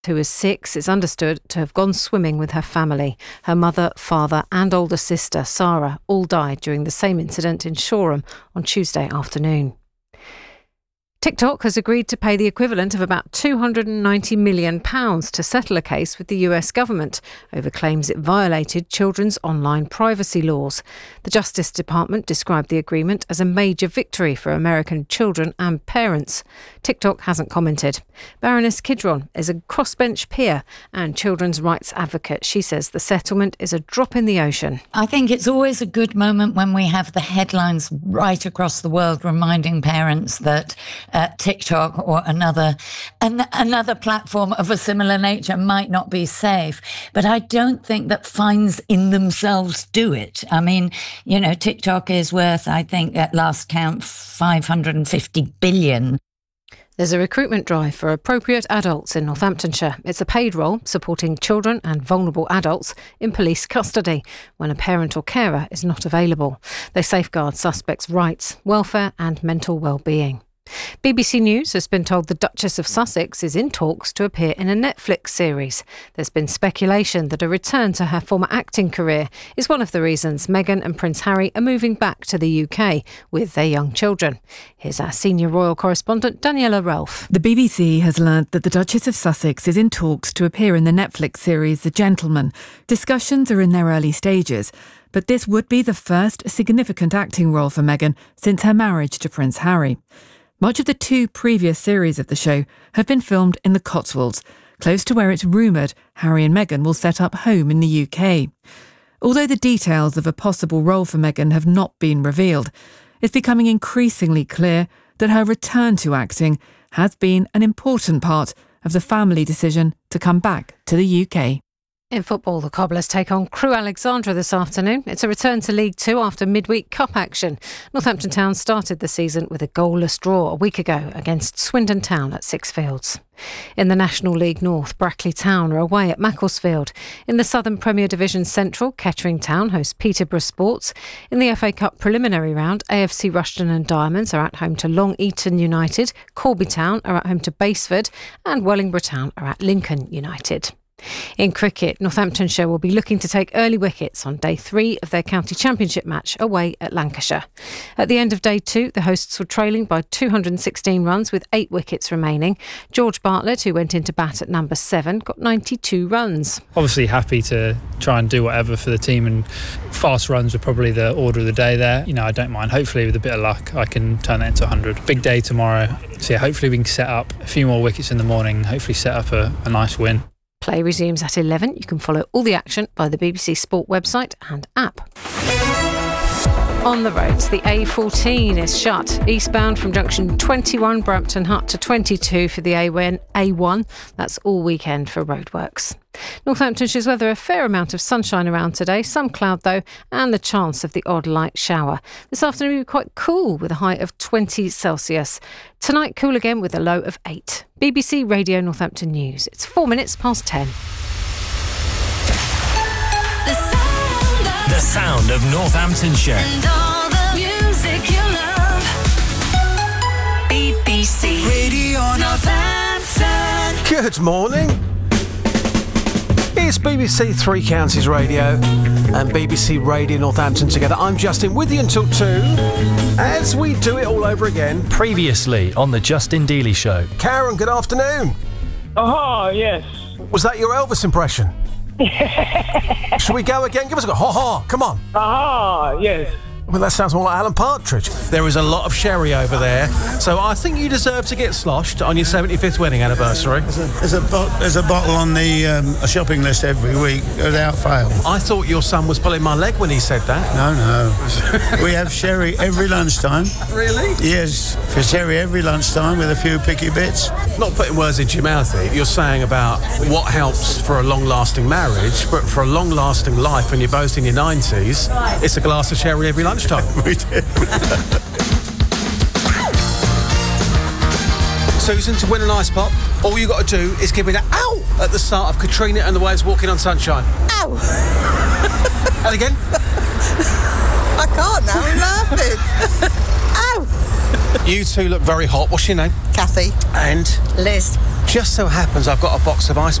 who is 6, is understood to have gone swimming with her family. Her mother, father and older sister, Sarah, all died during the same incident in Shoreham on Tuesday afternoon. TikTok has agreed to pay the equivalent of about £290 million to settle a case with the US government over claims it violated children's online privacy laws. The Justice Department described the agreement as a major victory for American children and parents. TikTok hasn't commented. Baroness Kidron is a crossbench peer and children's rights advocate. She says the settlement is a drop in the ocean. I think it's always a good moment when we have the headlines right across the world reminding parents that TikTok or another platform of a similar nature might not be safe. But I don't think that fines in themselves do it. I mean, TikTok is worth, I think, at last count, $550 billion. There's a recruitment drive for appropriate adults in Northamptonshire. It's a paid role supporting children and vulnerable adults in police custody when a parent or carer is not available. They safeguard suspects' rights, welfare and mental well-being. BBC News has been told the Duchess of Sussex is in talks to appear in a Netflix series. There's been speculation that a return to her former acting career is one of the reasons Meghan and Prince Harry are moving back to the UK with their young children. Here's our senior royal correspondent, Daniela Ralph. The BBC has learnt that the Duchess of Sussex is in talks to appear in the Netflix series The Gentleman. Discussions are in their early stages, but this would be the first significant acting role for Meghan since her marriage to Prince Harry. Much of the 2 previous series of the show have been filmed in the Cotswolds, close to where it's rumoured Harry and Meghan will set up home in the UK. Although the details of a possible role for Meghan have not been revealed, it's becoming increasingly clear that her return to acting has been an important part of the family decision to come back to the UK. In football, the Cobblers take on Crewe Alexandra this afternoon. It's a return to League Two after midweek cup action. Northampton Town started the season with a goalless draw a week ago against Swindon Town at Sixfields. In the National League North, Brackley Town are away at Macclesfield. In the Southern Premier Division Central, Kettering Town host Peterborough Sports. In the FA Cup preliminary round, AFC Rushden and Diamonds are at home to Long Eaton United, Corby Town are at home to Basford and Wellingborough Town are at Lincoln United. In cricket, Northamptonshire will be looking to take early wickets on day 3 of their county championship match away at Lancashire. At the end of day 2, the hosts were trailing by 216 runs with 8 wickets remaining. George Bartlett, who went into bat at number 7, got 92 runs. Obviously happy to try and do whatever for the team, and fast runs were probably the order of the day there. I don't mind. Hopefully with a bit of luck I can turn that into 100. Big day tomorrow. So hopefully we can set up a few more wickets in the morning, hopefully set up a nice win. Play resumes at 11. You can follow all the action by the BBC Sport website and app. On the roads, the A14 is shut. Eastbound from junction 21 Brampton Hut to 22 for the A1. That's all weekend for roadworks. Northamptonshire's weather, a fair amount of sunshine around today, some cloud though, and the chance of the odd light shower. This afternoon will be quite cool with a high of 20 Celsius. Tonight cool again with a low of 8. BBC Radio Northampton News. It's 4 minutes past 10. The sound of Northamptonshire. And all the music you love. BBC Radio Northampton. Good morning. It's BBC Three Counties Radio and BBC Radio Northampton together. I'm Justin with you until 2 as we do it all over again. Previously on the Justin Dealey Show. Karen, good afternoon. Oh, yes. Was that your Elvis impression? Shall we go again? Give us a go. Ha-ha, come on. Ah, yes. Well, that sounds more like Alan Partridge. There is a lot of sherry over there, so I think you deserve to get sloshed on your 75th wedding anniversary. There's a bottle on the shopping list every week, without fail. I thought your son was pulling my leg when he said that. No. We have sherry every lunchtime. Really? Yes, for sherry every lunchtime with a few picky bits. Not putting words into your mouth here. You're saying about what helps for a long-lasting marriage, but for a long-lasting life when you're both in your 90s, it's a glass of sherry every lunchtime. We do. Susan, to win an ice pop, all you got to do is give me that ow at the start of Katrina and the Waves Walking on Sunshine. Ow! And again? I can't now, I'm laughing. Ow! You two look very hot. What's your name? Kathy. And? Liz. Just so happens I've got a box of ice